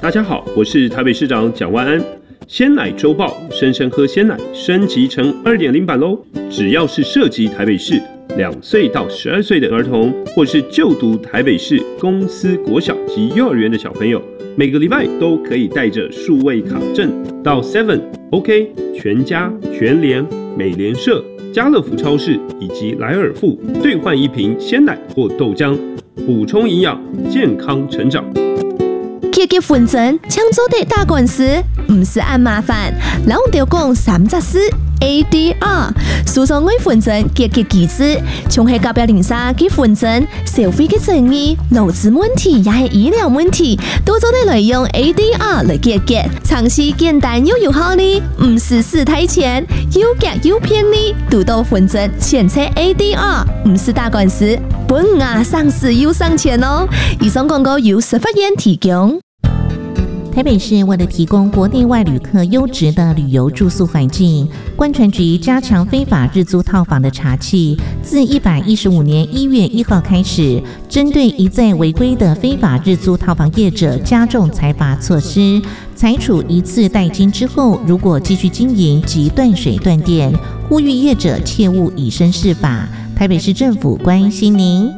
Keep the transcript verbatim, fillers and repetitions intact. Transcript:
大家好，我是台北市长蒋万安。鲜奶周报，生生喝鲜奶升级成 二点零 版喽！只要是涉及台北市两岁到十二岁的儿童，或是就读台北市公司国小及幼儿园的小朋友，每个礼拜都可以带着数位卡证到 seven、OK、全家、全联、美联社、家乐福超市以及莱尔富兑换一瓶鲜奶或豆浆，补充营养，健康成长。 结结婚证，抢做的打官司，唔是按麻烦，咱就讲三十四 A D R， 诉讼为婚证结结机制，从系甲表零三结婚证，社会嘅争议、劳资问题也系医疗问题，都做得来用 A D R 来结结，尝试简单又有效率，唔是死太钱，又结又便利，读到婚证前测 A D R， 唔是打官司，本啊上市又上钱哦。以上广告由司法院提供。 台北市为了提供国内外旅客优质的旅游住宿环境，观传局加强非法日租套房的查缉，自一百一十五年一月一号开始，针对一再违规的非法日租套房业者加重裁罚措施，裁处一次代金之后，如果继续经营即断水断电，呼吁业者切勿以身试法。台北市政府关心您。